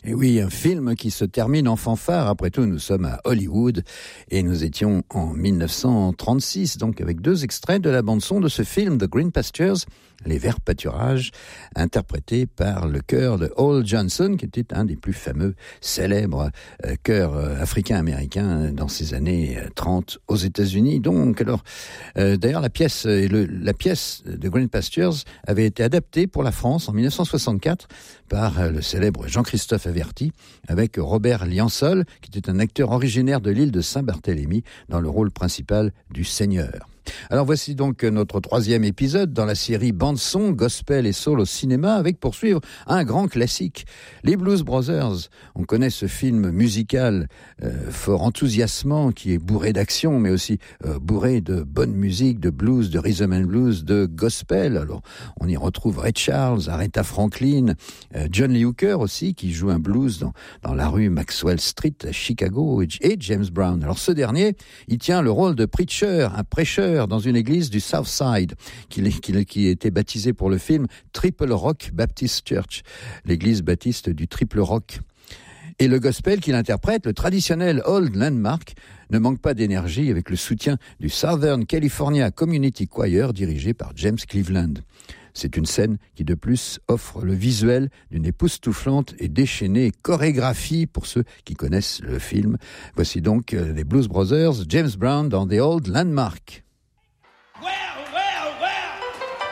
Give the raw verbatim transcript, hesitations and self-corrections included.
Et oui, un film qui se termine en fanfare. Après tout, nous sommes à Hollywood et nous étions en dix-neuf cent trente-six, donc avec deux extraits de la bande-son de ce film, The Green Pastures, Les Verts Pâturages, interprété par le chœur de Hall Johnson, qui était un des plus fameux, célèbres euh, chœurs euh, africains-américains dans ces années euh, trente aux États-Unis. Donc, alors, euh, d'ailleurs, la pièce, euh, le, la pièce de Green Pastures avait été adaptée pour la France en dix-neuf cent soixante-quatre par euh, le célèbre Jean-Christophe Averty, avec Robert Liansol, qui était un acteur originaire de l'île de Saint-Barthélemy, dans le rôle principal du Seigneur. Alors voici donc notre troisième épisode dans la série bande-son, gospel et soul au cinéma, avec pour suivre un grand classique, les Blues Brothers. On connaît ce film musical euh, fort enthousiasmant, qui est bourré d'action, mais aussi euh, bourré de bonne musique, de blues, de rhythm and blues, de gospel. Alors on y retrouve Ray Charles, Aretha Franklin, euh, John Lee Hooker aussi, qui joue un blues dans, dans la rue Maxwell Street à Chicago, et, et James Brown. Alors ce dernier, il tient le rôle de preacher, un prêcheur dans une église du South Side qui, qui, qui était baptisée pour le film Triple Rock Baptist Church, l'église baptiste du Triple Rock. Et le gospel qu'il interprète, le traditionnel Old Landmark, ne manque pas d'énergie avec le soutien du Southern California Community Choir dirigé par James Cleveland. C'est une scène qui de plus offre le visuel d'une époustouflante et déchaînée chorégraphie pour ceux qui connaissent le film. Voici donc les Blues Brothers, James Brown dans The Old Landmark.